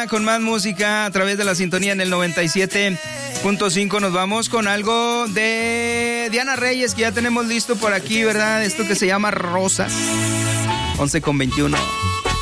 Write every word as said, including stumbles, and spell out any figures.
vuelta con más música a través de la sintonía en el noventa y siete punto cinco. Nos vamos con algo de Diana Reyes, que ya tenemos listo por aquí, ¿verdad? Esto que se llama Rosas. once con veintiuno.